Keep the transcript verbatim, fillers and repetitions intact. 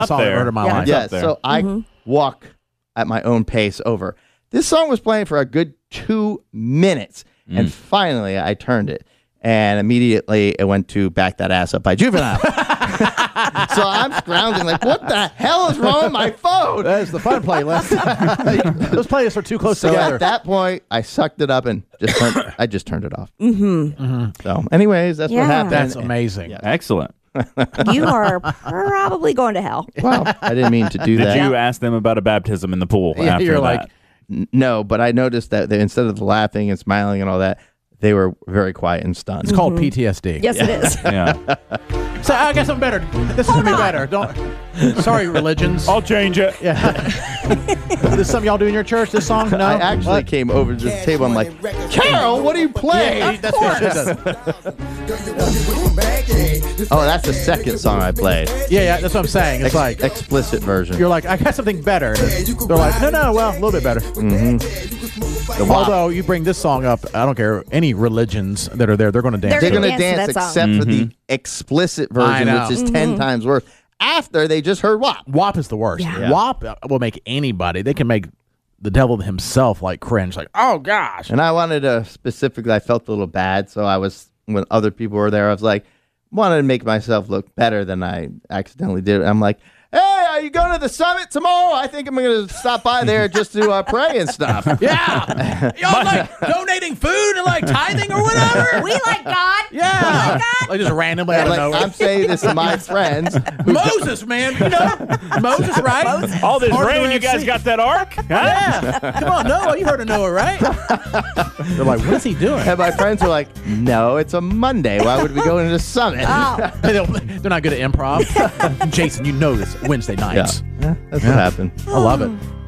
song I've heard in my yeah. life. Yeah, so I mm-hmm. walk at my own pace over. This song was playing for a good two minutes, mm. and finally I turned it, and immediately it went to Back That Ass Up by Juvenile. So I'm scrounging like, what the hell is wrong with my phone? That's the fun playlist. Those playlists are too close so together. At that point, I sucked it up and just turned, I just turned it off. Mm-hmm. Mm-hmm. So anyways, that's yeah. what happened. That's amazing. Yeah. Excellent. You are probably going to hell. Well, I didn't mean to do Did that. Did you ask them about a baptism in the pool yeah, after you're that? Like, no, but I noticed that they, instead of laughing and smiling and all that, they were very quiet and stunned. It's called mm-hmm. P T S D. Yes, yeah. it is. Yeah. So I got something better. This is going to be better. Don't. Sorry, religions. I'll change it. Yeah. This something y'all do in your church, this song? No? I actually what? came over to this table. I'm like, Carol, what are you playing? Yeah, that's what she does. Oh, that's the second song I played. Yeah, yeah, that's what I'm saying. It's Ex- like explicit version. You're like, I got something better. They're like, no, no, well, a little bit better. Mm-hmm. Although you bring this song up, I don't care any religions that are there, they're going to dance. They're, they're going to dance, dance except mm-hmm. for the explicit version, which is mm-hmm. ten times worse. After they just heard W A P. W A P is the worst. Yeah. Yeah. W A P will make anybody. They can make the devil himself like cringe. Like, oh gosh. And I wanted to specifically. I felt a little bad, so I was when other people were there. I was like, wanted to make myself look better than I accidentally did. I'm like, hey, are you going to the summit tomorrow? I think I'm going to stop by there just to uh, pray and stuff. Yeah. Y'all like donating food and like tithing or whatever? We like God. Yeah. We like God. Like just randomly out of like, nowhere. I'm saying this to my friends. Moses, man. You know? Moses, right? Moses. All this Part rain, you guys got that ark? Huh? Yeah. Come on, Noah. You heard of Noah, right? They're like, what is he doing? And my friends were like, no, it's a Monday. Why would we go into the summit? Oh. They're not good at improv. Jason, you know this. Wednesday nights. Yeah, yeah that's Yeah. what happened. I love it.